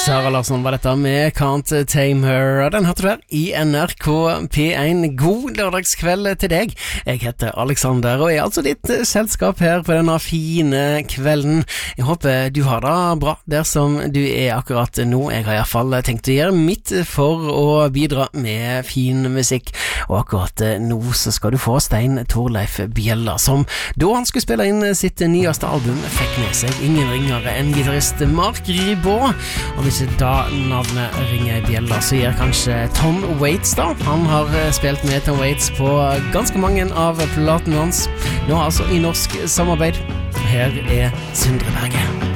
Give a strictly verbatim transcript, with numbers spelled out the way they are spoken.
Sara Larsson var dette med Can't Tame Her. Den hørte du her i N R K P én. God lørdagskveld til deg. Jeg heter Alexander og er altså ditt selskap her på denne fine kvelden. Jeg håper du har det bra der som du er akkurat nå. Jeg har i hvert fall tenkt å gjøre mitt for å bidra med fin musikk. Og akkurat nå så skal du få Stein Torleif Bjella, som da han skulle spille inn sitt nyeste album fikk med seg ingen ringere enn gitarist Mark Ribot. Og hvis da navnet ringer i bjella, så gjør kanskje Tom Waits da. Han har spilt med Tom Waits på ganske mange av platene hans. Nå altså i norsk samarbeid. Her er Sindre Berge.